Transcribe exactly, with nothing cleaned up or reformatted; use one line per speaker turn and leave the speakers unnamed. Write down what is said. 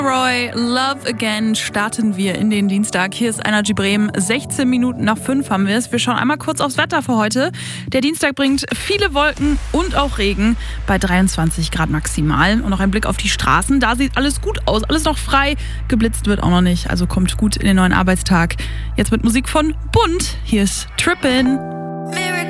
Roy, Love Again, starten wir in den Dienstag. Hier ist Energy Bremen. sechzehn Minuten nach fünf haben wir es. Wir schauen einmal kurz aufs Wetter für heute. Der Dienstag bringt viele Wolken und auch Regen bei dreiundzwanzig Grad maximal. Und noch ein Blick auf die Straßen. Da sieht alles gut aus, alles noch frei. Geblitzt wird auch noch nicht, also kommt gut in den neuen Arbeitstag. Jetzt mit Musik von Bunt. Hier ist Trippin'.